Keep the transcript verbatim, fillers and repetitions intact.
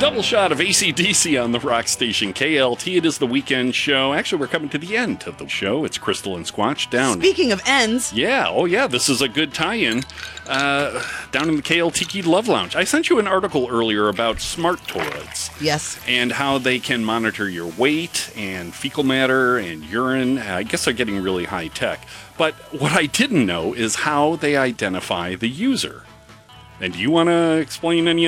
Double shot of A C D C on the rock station K L T. It is the weekend show. Actually, we're coming to the end of the show. It's Crystal and Squatch down. Speaking of ends. Yeah, oh yeah, this is a good tie-in. Uh, down in the K L Tiki Love Lounge. I sent you an article earlier about smart toilets. Yes. And how they can monitor your weight and fecal matter and urine. I guess they're getting really high tech. But what I didn't know is how they identify the user. And do you want to explain any